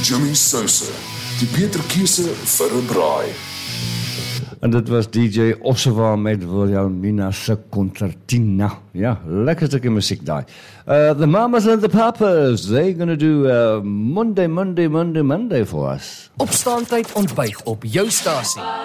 Jimmy Sosa, die beter keuse vir 'n braai. En dit was DJ Ossewa met Wilhelmina se Concertina. Ja, lekker stukkie musiek daai. The Mamas and the Papas, they're gonna do Monday for us. Opstaantyd ontbyt op jou stasie.